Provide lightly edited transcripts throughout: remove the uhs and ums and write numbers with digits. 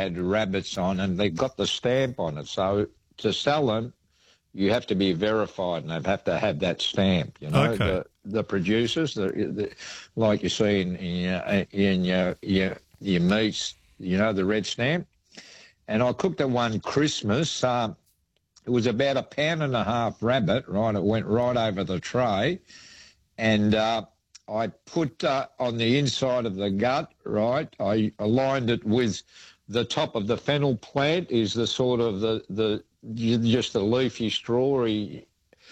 had rabbits on, and they've got the stamp on it. So to sell them, you have to be verified, and they have to have that stamp. You know, Okay. the producers, like you see in your meats, you know, the red stamp. And I cooked it one Christmas. It was about 1.5 pound rabbit, right? It went right over the tray. And I put on the inside of the gut, right, I aligned it with the top of the fennel plant is the sort of just the leafy, strawy,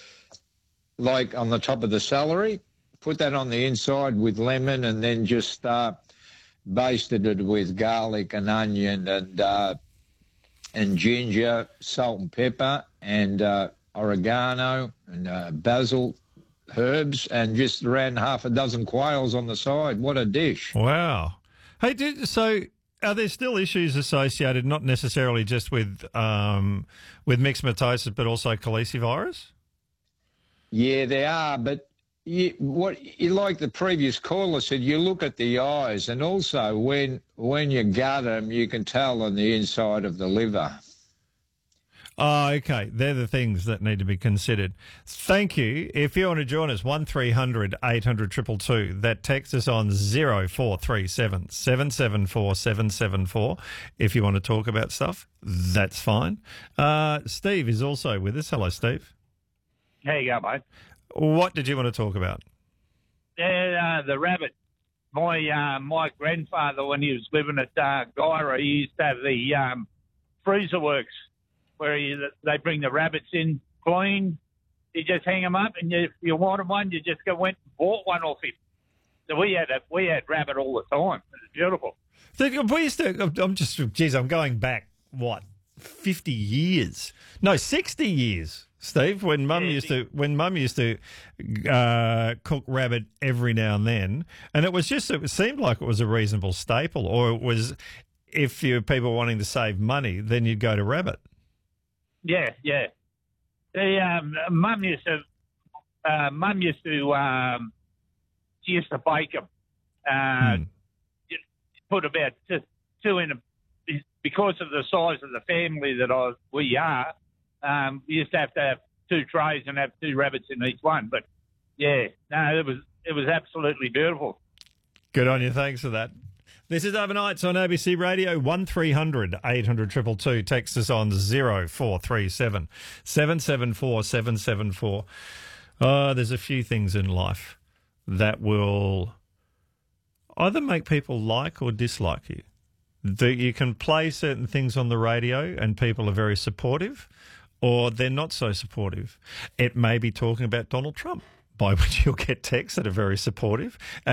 like on the top of the celery. Put that on the inside with lemon, and then just basted it with garlic and onion and ginger, salt and pepper, and oregano and basil herbs, and just ran half a dozen quails on the side. What a dish. Wow. Hey, so are there still issues associated, not necessarily just with myxomatosis, but also calicivirus? Yeah, they are, but like the previous caller said, you look at the eyes, and also when you gut them, you can tell on the inside of the liver. Oh, okay. They're the things that need to be considered. Thank you. If you want to join us, 1300 800 222. That text us on 0437 774 774. If you want to talk about stuff, that's fine. Steve is also with us. Hello, Steve. How you go, mate? What did you want to talk about? The rabbit. My grandfather, when he was living at Guyra, he used to have the freezer works where they bring the rabbits in clean. You just hang them up, and if you wanted one, you just went and bought one off him. So we had rabbit all the time. It was beautiful. So we used to. I'm going back 50 years? No, 60 years. Steve, when Mum used to cook rabbit every now and then, and it seemed like it was a reasonable staple, or it was, if you people wanting to save money, then you'd go to rabbit. Yeah. The Mum used to she used to bake them. Put about two in because of the size of the family that we are. We used to have 2 trays and have 2 rabbits in each one. But yeah, no, it was absolutely beautiful. Good on you. Thanks for that. This is Overnights on ABC Radio, 1300 800 222. Text us on 0437 774 774. There's a few things in life that will either make people like or dislike you. You can play certain things on the radio and people are very supportive, or they're not so supportive. It may be talking about Donald Trump, by which you'll get texts that are very supportive.